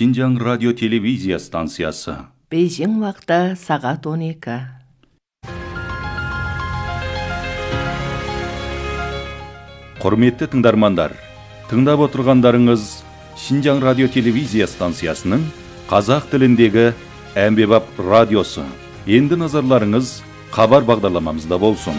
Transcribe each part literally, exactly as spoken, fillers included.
Шинжаң радио телевизия станциясы. Бейжің уақыты сағат он екі. Құрметті тыңдармандар, тыңдап отырғандарыңыз Шинжаң радио телевизия станциясының қазақ тіліндегі әмбебап радиосы. Енді назарларыңыз хабар бағдарламамызда болсын.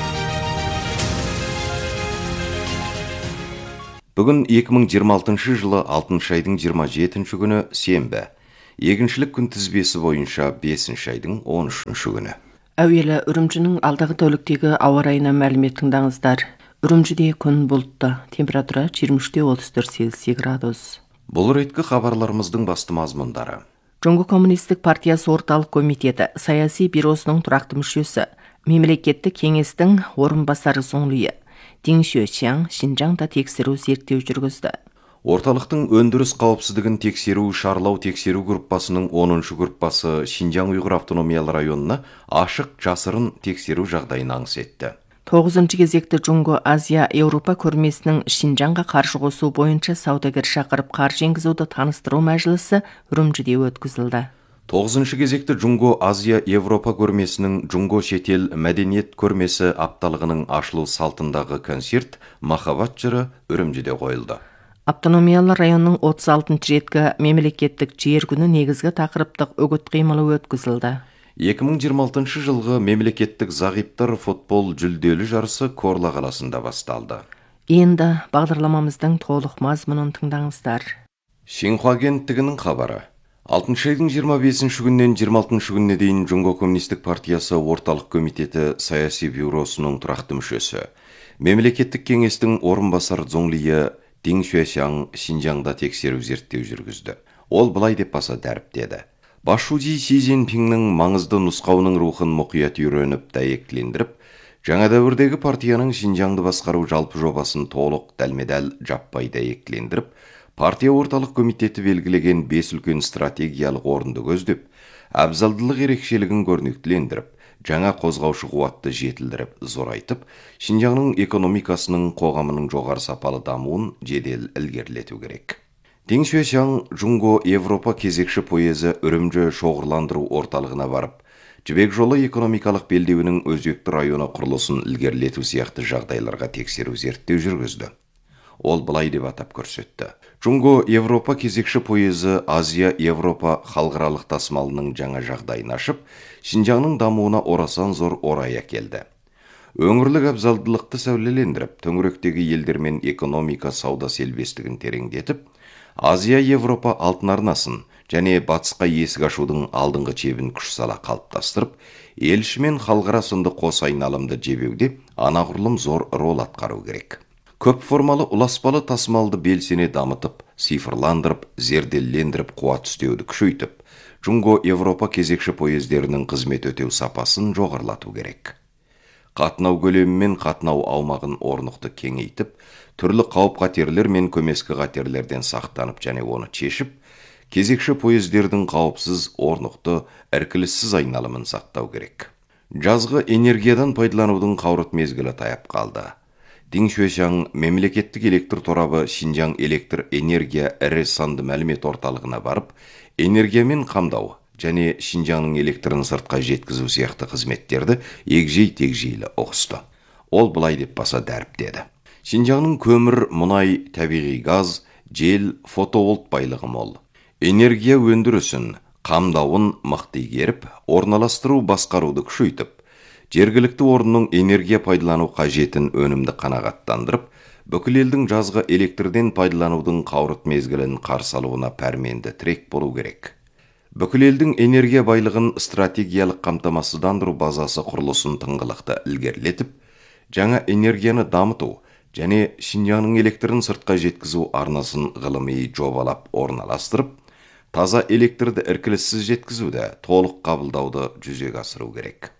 Бүгін екі мың жиырма алтыншы жылы алтыншы айдың жиырма жетінші күні сенбі. Егіншілік күнтізбесі бойынша бесінші айдың он үшінші күні. Әуелі Үрімжінің алдағы тәуліктегі ауа райына мәлімет тыңдаңыздар. Үрімжіде күн бұлтты, температура жиырма үш те отыз төрт Цельсий градус. Бұл реткі хабарларымыздың басты мазмұндары. Жоңғо коммунистік партиясы орталық комитеті саяси бюросының тұрақты мүшесі, мемлекеттік кеңестің орынбасары Зоңлийі Дин Xuexiang Шинжаңда тексеру зерттеу жүргізді. Орталықтың өндіріс қауіпсіздігін тексеру шарлау тексеру группасының оныншы группасы Шинжаң Уйғыр автономиялы районына ашық жасырын тексеру жағдайын аңыс етті. тоғызыншы кезекті Жоңғо Азия Еуропа көрмесінің Шинжаңға қаржы қосу бойынша саудагер шақырып қаржы енгізуді таныстыру мәжілісі Үрімжіде өткізілді. тоғызыншы кезекті Жоңғо Азия Европа көрмесінің Жоңғо шетел мәдениет көрмесі апталығының ашылу салтындағы концерт «Махаббат жыры» Үрімжіде қойылды. Автономиялы районның отыз алтыншы реткі мемлекеттік жер күні негізгі тақырыптық үгіт қимылы өткізілді. екі мың жиырма алтыншы жылғы мемлекеттік зағиптар футбол жүлделі жарысы Корла қаласында басталды. Енді бағдарламамыздың толық мазмұнын тыңдаңыздар. Шинхуа агенттігінің хабары. алтыншы айдың жиырма бесінші күннен жиырма алтыншы күніне дейін Жоңғо коммунистік партиясы орталық комитеті саяси бюросының тұрақты мүшесі, мемлекеттік кеңестің орынбасары Зоңлийі Дин Xuexiang Шинжаңда тексеру зерттеу жүргізді. Ол былай деп баса дәріптеді. Басшысы Си Цзиньпиннің маңызды нұсқауының рухын мұқият үйреніп дәйектілендіріп, жаңа дәуірдегі партияның Шинжаңды басқару жалпы жобасын толық дәлме-дәл жаппай дәйектілендіріп, партия орталық комитеті белгілеген бес үлкен стратегиялық орынды көздеп, әбзалдылық ерекшелігін көрнектілендіріп, жаңа қозғаушы қуатты жетілдіріп, зорайтып, Шинжаңның экономикасының қоғамының жоғары сапалы дамуын жедел ілгерілету керек. Дин Xuexiang Жоңғо Европа кезекші пойызы Үрімжі шоғырландыру орталығына барып, жібек жолы экономикалық белдеуінің өзекті районы құрылысын ілгерілету сияқты жағдайларға тексеру зерттеу жүргізді. Ол былай деп атап көрсетті. Жоңғо Европа кезекші пойызы Азия Европа халықаралық тасымалының жаңа жағдайын ашып, Шинжаңның дамуына орасан зор орай әкелді. Өңірлік абзалдылықты сәулелендіріп, төңіректегі елдермен экономика сауда селбестігін тереңдетіп, Азия Европа алтын арнасын және батысқа есік ашудың алдыңғы чебін күш сала қалыптастырып, елші мен халықара сынды қос айналымды жебеуде анағұрлым зор рол атқару керек. Көп формалы ұласпалы тасымалды белсене дамытып, цифрландырып, зерделлендіріп, қуат үстеуді күшейтіп, Жоңғо Европа кезекші пойыздерінің қызмет өтеу сапасын жоғарлату керек. Қатынау көлемі мен қатынау аумағын орнықты кеңейтіп, түрлі қауіп-қатерлер мен көмескі қатерлерден сақтанып және оны шешіп, кезекші пойыздердің қауіпсіз, орнықты, іркіліссіз айналымын сақтау керек. Жазғы энергиядан пайдаланудың қаурыт мезгілі таяп қалды. Дин Xuexiang мемлекеттік электр торабы Шинжаң электр энергия ірі санды мәлімет орталығына барып, энергиямен қамдау және Шинжаңның электрін сыртқа жеткізу сияқты қызметтерді егжей-тегжейлі ұғысты. Ол былай деп баса дәріптеді. Шинжаңның көмір, мұнай, табиғи газ, жел, фотоволт байлығы мол. Энергия өндірісін, қамдауын мықты игеріп, орналастыру басқаруды күшейтіп, жергілікті орынның энергия пайдалану қажетін өнімді қанағаттандырып, бүкіл елдің жазғы электрден пайдаланудың қаурыт мезгілін қарсы алуына пәрменді тірек болу керек. Бүкіл елдің энергия байлығын стратегиялық қамтамасыздандыру базасы құрылысын тыңғылықты ілгерілетіп, жаңа энергияны дамыту және Шинжаңның электрін сыртқа жеткізу арнасын ғылыми жобалап орналастырып, таза электрді іркіліссіз жеткізуді, толық қабылдауды жүзеге асыру керек.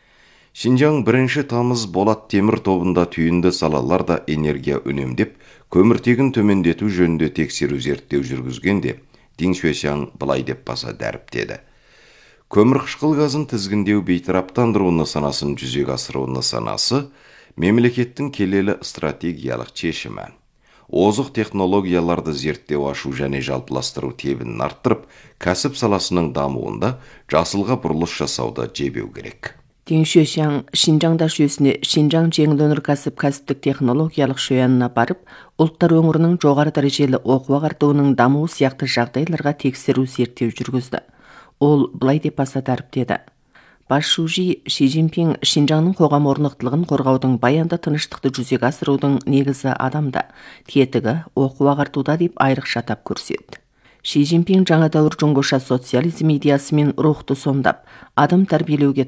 Шинжаң бірінші тамыз болат темір тобында түйінді салаларда энергия үнемдеп, көміртегін төмендету жөнінде тексеру зерттеу жүргізгенде, Дин Xuexiang былай деп баса дәріптеді. Көмірқышқыл газын тізгіндеу бейтараптандыру нысанасын жүзеге асыру нысанасы мемлекеттің келелі стратегиялық шешімі. озық технологияларды зерттеу ашу және жалпыластыру тебінін арттырып, кәсіп саласының дамуында жасылға бұрылыс жасауды жебеу керек. Дин Xuexiang Шинжаңда жүйесіне Шинжаң жеңіл өнеркәсіп кәсіптік технологиялық шөянына барып, ұлттар өңірінің жоғары дәрежелі оқу ағартуының дамуы сияқты жағдайларға тексеру зерттеу жүргізді. Ол былай деп баса дәріптеді. Бас Шужи Ши Цзиньпин Шинжаңның қоғам орнықтылығын қорғаудың баянды тыныштықты жүзеге асырудың негізі адамда, тетігі оқу ағартуда деп айрықша атап көрсетті. Ши Цзиньпин жаңа дәуір жоңғоша социализм идеясы мен рухты сомдап, адам тәрбиелеуге